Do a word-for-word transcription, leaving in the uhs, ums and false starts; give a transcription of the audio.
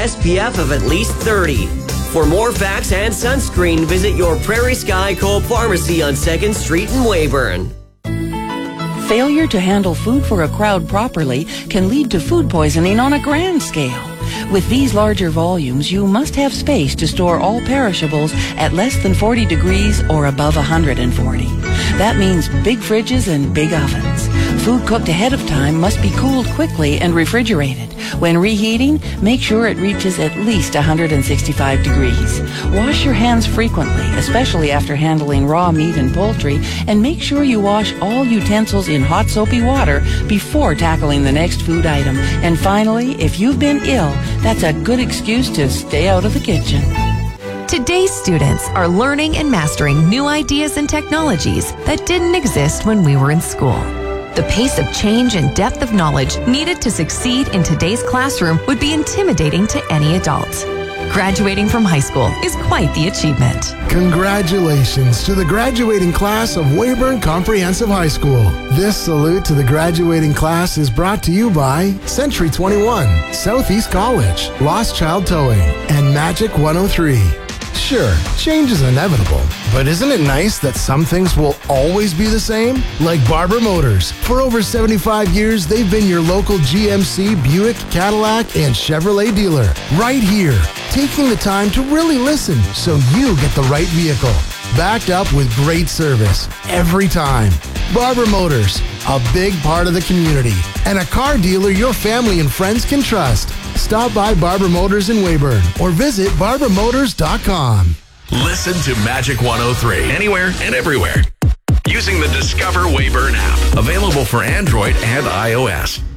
S P F of at least thirty. For more facts and sunscreen, visit your Prairie Sky Co-op Pharmacy on second Street in Weyburn. Failure to handle food for a crowd properly can lead to food poisoning on a grand scale. With these larger volumes, you must have space to store all perishables at less than forty degrees or above one hundred forty. That means big fridges and big ovens. Food cooked ahead of time must be cooled quickly and refrigerated. When reheating, make sure it reaches at least one hundred sixty-five degrees. Wash your hands frequently, especially after handling raw meat and poultry, and make sure you wash all utensils in hot soapy water before tackling the next food item. And finally, if you've been ill, that's a good excuse to stay out of the kitchen. Today's students are learning and mastering new ideas and technologies that didn't exist when we were in school. The pace of change and depth of knowledge needed to succeed in today's classroom would be intimidating to any adult. Graduating from high school is quite the achievement. Congratulations to the graduating class of Weyburn Comprehensive High School. This salute to the graduating class is brought to you by Century twenty-one, Southeast College, Lost Child Towing, and Magic one oh three. Sure, change is inevitable, but isn't it nice that some things will always be the same? Like Barber Motors. For over seventy-five years, they've been your local G M C, Buick, Cadillac, and Chevrolet dealer. Right here, taking the time to really listen so you get the right vehicle. Backed up with great service every time. Barber Motors, a big part of the community, and a car dealer your family and friends can trust. Stop by Barber Motors in Weyburn or visit barber motors dot com. Listen to Magic one oh three anywhere and everywhere using the Discover Weyburn app. Available for Android and iOS.